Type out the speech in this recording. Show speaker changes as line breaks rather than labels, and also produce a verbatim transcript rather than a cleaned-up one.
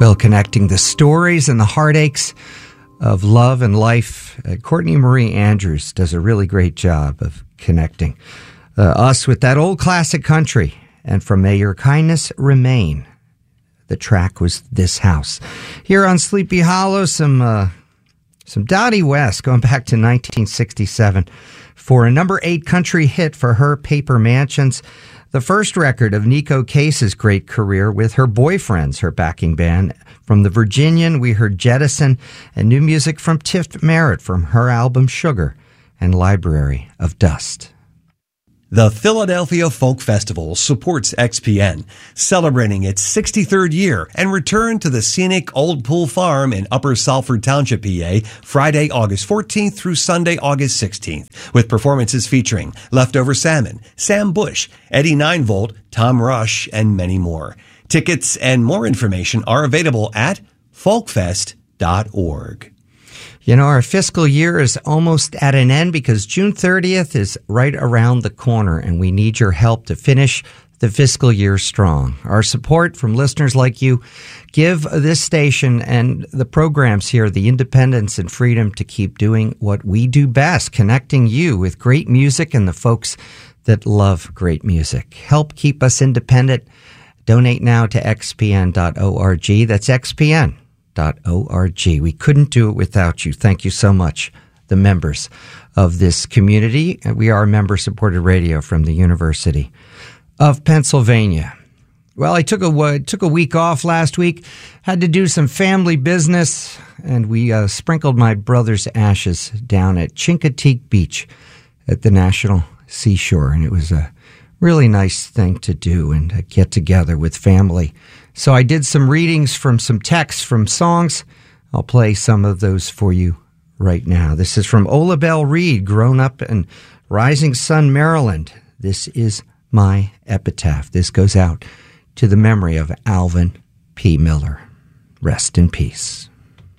Well, connecting the stories and the heartaches of love and life. Uh, Courtney Marie Andrews does a really great job of connecting uh, us with that old classic country. And from May Your Kindness Remain, the track was This House. Here on Sleepy Hollow, some uh, some Dottie West going back to nineteen sixty-seven for a number eight country hit for her, Paper Mansions. The first record of Nico Case's great career with her Boyfriends, her backing band. From the Virginian, we heard Jettison, and new music from Tiff Merritt from her album Sugar and Library of Dust.
The Philadelphia Folk Festival supports X P N, celebrating its sixty-third year and return to the scenic Old Pool Farm in Upper Salford Township, P A, Friday, August fourteenth through Sunday, August sixteenth, with performances featuring Leftover Salmon, Sam Bush, Eddie nine volt, Tom Rush, and many more. Tickets and more information are available at folkfest dot org.
You know, our fiscal year is almost at an end because June thirtieth is right around the corner, and we need your help to finish the fiscal year strong. Our support from listeners like you give this station and the programs here the independence and freedom to keep doing what we do best, connecting you with great music and the folks that love great music. Help keep us independent. Donate now to x p n dot org. That's x p n dot org. We couldn't do it without you. Thank you so much, the members of this community. We are member-supported radio from the University of Pennsylvania. Well, I took a took a week off last week, had to do some family business, and we uh, sprinkled my brother's ashes down at Chincoteague Beach at the National Seashore, and it was a really nice thing to do and uh, get together with family. So I did some readings from some texts from songs. I'll play some of those for you right now. This is from Ola Belle Reed, grown up in Rising Sun, Maryland. This is my epitaph. This goes out to the memory of Alvin P. Miller. Rest in peace.